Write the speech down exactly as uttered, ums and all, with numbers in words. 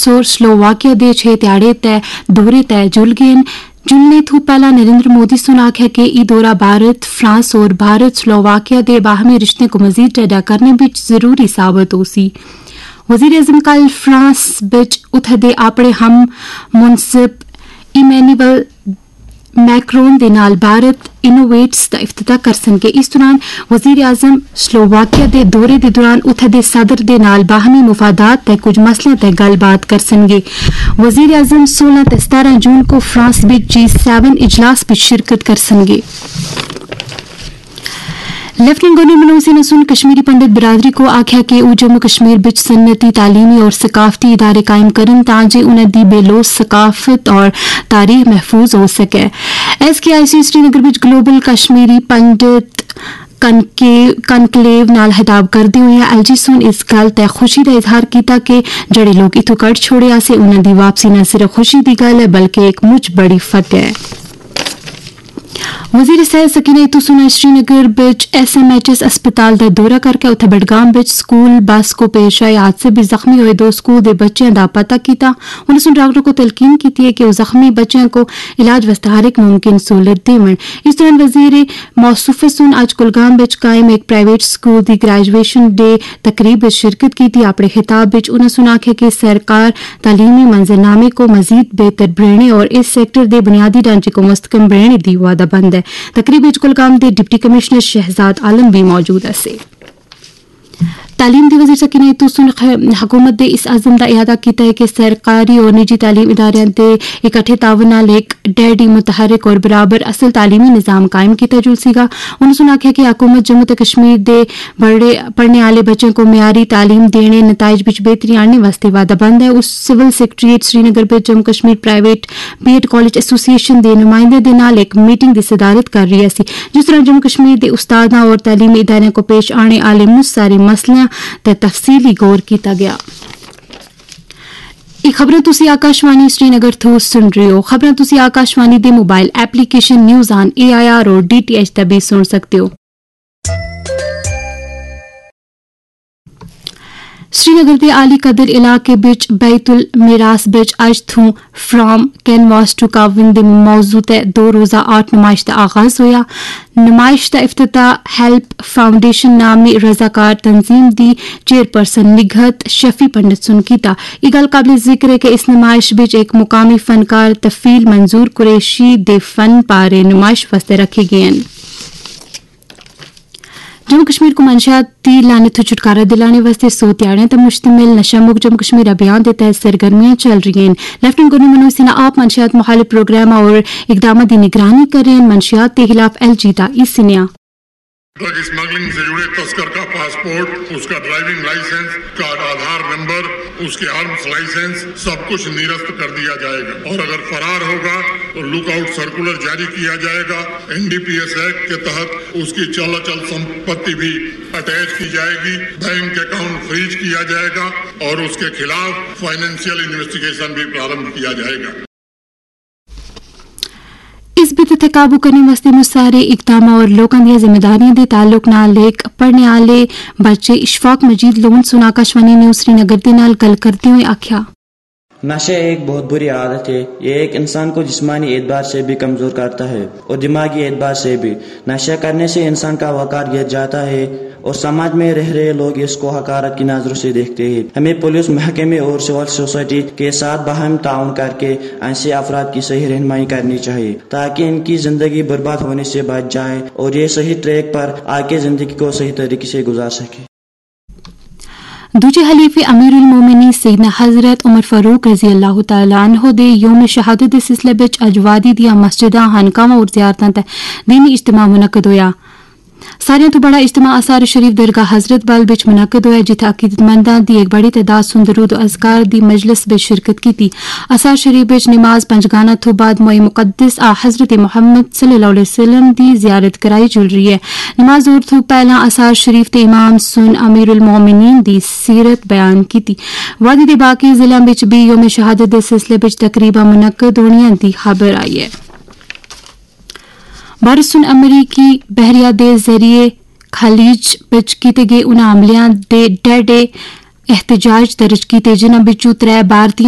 और स्लोवाकिया दे छे ध्याड़े तय दौरे तय जुल गए जुलने थू पहला नरेंद्र मोदी सुन आख्या कि ई दौरा भारत फ्रांस और भारत स्लोवाकिया दे बाहमी रिश्ते को मजीद टेढ़ा करने बिच जरूरी साबित हो सी। वजीर अजम कल फ्रांस बिच उथदे अपने हम मुनसिप इमैनुअल मैक्रोन दे नाल भारत इनोवेट्स दा इफ्तिताह करसनगे। इस दौरान वजीर आजम स्लोवाकिया दे दौरे दे दौरान उथदे सदर दे नाल बाहमी मुफादात ते कुछ मसलों ते गलबात करसनगे। वजीर आजम सोलह ते सतारह जून को फ्रांस बिच जी सेवन इजलास बिच शिरकत करसनगे। लेफ्टिनेंट गवर्नर मनोज सिन्हा सुन कश्मीरी पंडित बिरादरी को आख्या कि ऊ जम्मू कश्मीर बिच सन्नती तालीमी और सकाफती इदारे कायम करन तां जे उन्हें दी बेलोस सकाफत और तारीख महफूज हो सके। एस के आई सी श्रीनगर बिच ग्लोबल कश्मीरी पंडित कनकलेव नाल खिताब करदे होए एलजी सुन इस गल ते खुशी का इजहार किया कि जड़े लोग इथों कट छोड़े से उन्हें दी वापसी न सिर्फ खुशी की गल है बल्कि एक मुझ बड़ी फतह है। वजीर सेहत सकीना इतू सुना श्रीनगर बिच एस एम एच एस अस्पताल का दौरा करके उत्थे बडगाम बिच स्कूल बस को पेश आए हादसे भी जख्मी हुए दो स्कूल के बच्चों का पता किया। उन्होंने सुन डॉक्टर को तलकीन की है कि जख्मी बच्चों को इलाज वास्ते हर एक मुमकिन सहूलत देवन। इस दौरान वजीर मौसूफ सुन अज कुलगाम बिच कायम एक प्राइवेट स्कूल की ग्रेजुएशन डे तकरीब में शिरकत की। अपने खिताब बिच उन्हें सुन आख्या कि सरकार तालीमी मंजरनामे को मजीद बेहतर बनाने और इस सैक्टर के बुनियादी ढांचे को मुस्तकम बनाने की वादाबंद है। तकरीब विच कुलगाम के डिप्टी कमिश्नर शहजाद आलम भी मौजूद है। तालीम दी वजीर सकीना इतू सुन हुकूमत दे इस अज़म का इहादा किया है कि सरकारी और निजी तालीम इदारियां दे इकट्ठे तावन नाल एक डैडी मुतहरिक और बराबर असल तालीमी निज़ाम कायम किया जुल सीगा। उन्होंने सुन आख्या कि हुकूमत जम्मू ते कश्मीर दे बड़े पढ़ने वाले बच्चों को म्यारी तालीम देने नताइज बिच बेहतरी आने वास्ते वादाबंद है। उस सिविल सैक्रेटरीट श्रीनगर बिच Jammu Kashmir private B Ed college association के नुमाइंदे दे नाल एक मीटिंग की सदारत कर रही सी जिस तरह जम्मू कश्मीर के उस्तादां और तालीमी इदारियां को पेश आने वाले मुझ सारे मसलियां ते तफसीली गौर किया गया। ਇਹ ਖਬਰਾਂ ਤੁਸੀਂ ਆਕਾਸ਼ਵਾਣੀ श्रीनगर ਤੋਂ ਸੁਣ ਰਹੇ ਹੋ। ਖਬਰਾਂ ਤੁਸੀਂ ਆਕਾਸ਼ਵਾਣੀ ਦੇ mobile application news on A I R और डी टी एच ਤੇ ਵੀ ਸੁਣ सकते हो। श्रीनगर के आली कदर इलाके बिच बैतुल मिरास बिच अज थू फ्राम कैनवास टू काविन दे मौजू ते दो रोज़ा आर्ट नुमाइश का आगाज होया। नुमाइश का इफ्तिताह हेल्प फाउंडेशन नामी रजाकार तंजीम दी चेयरपर्सन निघत शफी पंडित सुन कीता। यह गल काबिल जिक्र है कि इस नुमाइश बिच एक मुकामी फनकार तफील मंजूर कुरैशी दे फन पारे नुमाइश वास्ते रखे गए हैं। जम्मू कश्मीर को मंशियाती लानत तो छुटकारा दिलाने वास्ते सौ ध्याड़े तक मुश्तमिल नशा मुक्त जम्मू कश्मीर अभियान के तहत सरगर्मियां चल रही हैं। लेफ्टिनेंट गवर्नर मनोज सिन्हा आप मंशियात मुखालिफ प्रोग्राम और इकदाम की निगरानी कर रहे हैं। मंशियात के खिलाफ एल जीता इस सिनिया ड्रग स्मगलिंग से जुड़े तस्कर का पासपोर्ट, उसका ड्राइविंग लाइसेंस, का आधार नंबर, उसके आर्म्स लाइसेंस सब कुछ निरस्त कर दिया जाएगा और अगर फरार होगा तो लुकआउट सर्कुलर जारी किया जाएगा। N D P S act के तहत उसकी चल अचल संपत्ति भी अटैच की जाएगी, बैंक अकाउंट फ्रीज किया जाएगा और उसके खिलाफ फाइनेंशियल इन्वेस्टिगेशन भी प्रारंभ किया जाएगा। इस बित काबू करने वास्ते मुसारे इकदाम और लोगों दी जिम्मेदारियां दे ताल्लुक नाल एक पढ़ने वाले बच्चे इशफाक मजीद लोन सुन आकाशवाणी न्यूज़ श्रीनगर दे नाल गल करते हुए आख्या नशा एक बहुत बुरी आदत है। ये एक इंसान को जिस्मानी एतबार से भी कमजोर करता है और दिमागी एतबार से भी। नशा करने से इंसान का वकार गिर जाता है और समाज में रह रहे लोग इसको हकारत की नजरों से देखते हैं। हमें पुलिस महकमे और सिविल सोसाइटी के साथ बाहम ताउन करके ऐसे अफराद की सही रहनुमाई करनी चाहिए ताकि इनकी जिंदगी बर्बाद होने से बच जाए और ये सही ट्रैक पर आके जिंदगी को सही तरीके से गुजार सके। दूजे खलीफे अमीरुल मोमिनीन सैयदना हजरत उमर फारूक रजी अल्लाह तआला अन्हु दे यौम शहादत दे सिलसिले बिच अज वादी दियां मस्जिदां हनकावां और ज़ियारतां ते दीनी इज्तिमा मुनक्कद होया। सारे तो बड़ा इज्तिमा आसार शरीफ दरगाह हजरत बल बिच मुनक्कद होया जिथे अकीदतमंदां दी एक बड़ी तादाद सुन दरूद अज़कार दी मजलिस बिच शिरकत की। आसार शरीफ बिच नमाज पंजगाना तो बाद मोई मुकद्दस आ हजरत मुहम्मद सल्लल्लाहु अलैहि वसल्लम दी जियारत कराई जुल रही है। नमाज जोर तो पहला आसार शरीफ ते इमाम सुन अमीरुल मोमिनीन दी सीरत बयान की। वादी दे बाकी जिला बिच भी यौम शहादत दे सिलसिले बिच तकरीबा मुनक्कद होने दी खबर आई है। भारत सुन अमरीकी बहरिया दे जरिए खलीज बिच कीते गए उन्हां हमलियां दे डे एहतजाज दर्ज कीते जिन्हां बिचों त्रै भारतीय